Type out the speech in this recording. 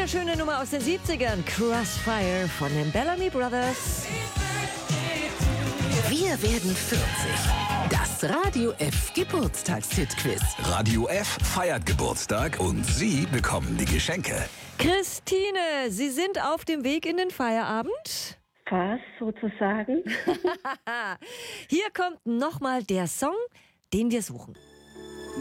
wunderschöne Nummer aus den 70ern. Crossfire von den Bellamy Brothers. Wir werden 40. Das Radio F Geburtstagshit-Quiz. Radio F feiert Geburtstag und Sie bekommen die Geschenke. Christine, Sie sind auf dem Weg in den Feierabend? Fast sozusagen. Hier kommt nochmal der Song, den wir suchen.